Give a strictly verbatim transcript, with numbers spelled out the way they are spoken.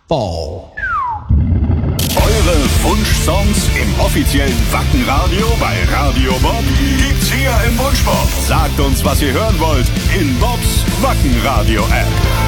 Ball. Eure Wunschsongs im offiziellen Wackenradio bei Radio Bob gibt's hier im Wunschbob. Sagt uns, was ihr hören wollt in Bobs Wackenradio-App.